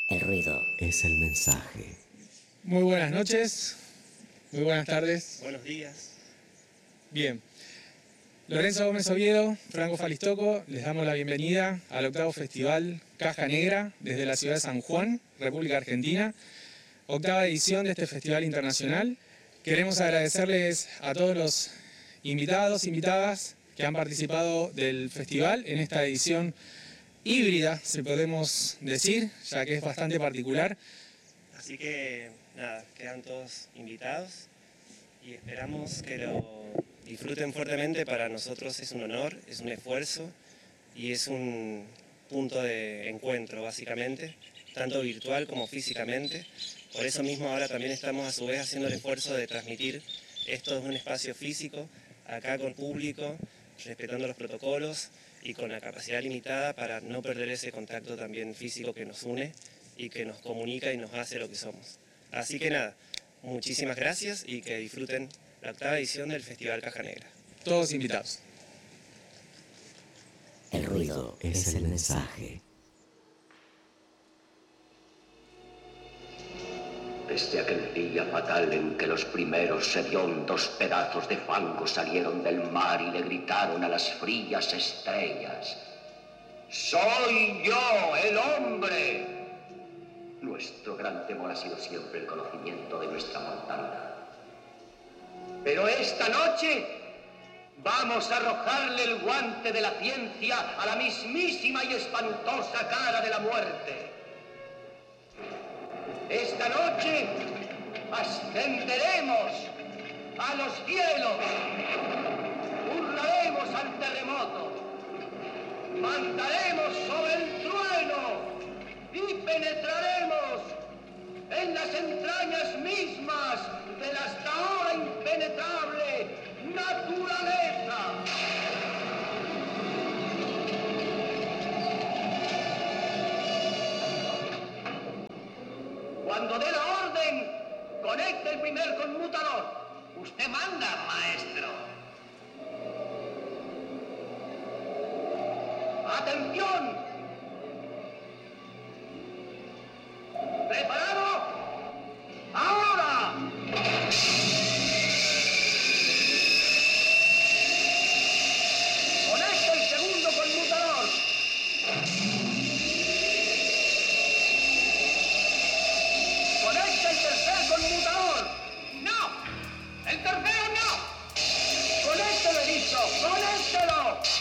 El ruido es el mensaje. Muy buenas noches, muy buenas tardes. Buenos días. Bien. Lorenzo Gómez Oviedo, Franco Falistoco, les damos la bienvenida al 8º Festival Caja Negra desde la ciudad de San Juan, República Argentina. 8ª edición de este festival internacional. Queremos agradecerles a todos los invitados, invitadas que han participado del festival en esta edición híbrida, si podemos decir, ya que es bastante particular. Así que nada, quedan todos invitados y esperamos que lo disfruten fuertemente. Para nosotros es un honor, es un esfuerzo y es un punto de encuentro básicamente, tanto virtual como físicamente. Por eso mismo ahora también estamos a su vez haciendo el esfuerzo de transmitir esto en un espacio físico, acá con público, respetando los protocolos y con la capacidad limitada para no perder ese contacto también físico que nos une y que nos comunica y nos hace lo que somos. Así que nada, muchísimas gracias y que disfruten la 8ª edición del Festival Caja Negra. Todos invitados. El ruido es el mensaje. Desde aquel día fatal en que los primeros hediondos pedazos de fango salieron del mar y le gritaron a las frías estrellas: ¡Soy yo, el hombre! Nuestro gran temor ha sido siempre el conocimiento de nuestra mortalidad. Pero esta noche vamos a arrojarle el guante de la ciencia a la mismísima y espantosa cara de la muerte. Esta noche ascenderemos a los cielos, hurlaremos al terremoto, mandaremos sobre el trueno y penetraremos en las entrañas mismas de la hasta ahora impenetrable naturaleza. Cuando dé la orden, conecte el primer conmutador. Usted manda, maestro. ¡Atención! ¿Preparado? ¡Ahora! Conecte el segundo conmutador. ¡Conecta el tercer conmutador! ¡No! ¡El tercero no! ¡Conéctelo, he dicho! ¡Conéctelo!